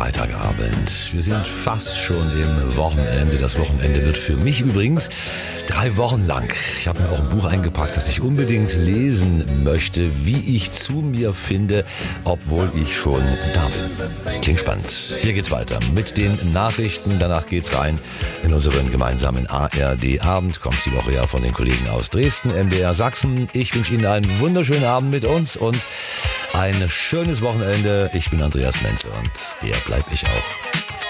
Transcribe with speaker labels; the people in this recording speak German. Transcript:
Speaker 1: Freitagabend. Wir sind fast schon im Wochenende. Das Wochenende wird für mich übrigens 3 Wochen lang. Ich habe mir auch ein Buch eingepackt, das ich unbedingt lesen möchte, wie ich zu mir finde, obwohl ich schon da bin. Klingt spannend. Hier geht's weiter mit den Nachrichten. Danach geht's rein in unseren gemeinsamen ARD-Abend. Kommt die Woche ja von den Kollegen aus Dresden, MDR Sachsen. Ich wünsche Ihnen einen wunderschönen Abend mit uns und ein schönes Wochenende. Ich bin Andreas Menzel und der bleib ich auch.